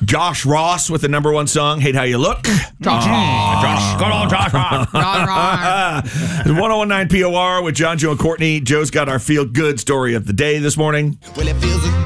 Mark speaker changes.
Speaker 1: Josh Ross with the number one song, Hate How You Look.
Speaker 2: Josh.
Speaker 1: Good old Josh Ross. 1019 POR with John, Joe, and Courtney. Joe's got our feel-good story of the day this morning.
Speaker 3: Well, it feels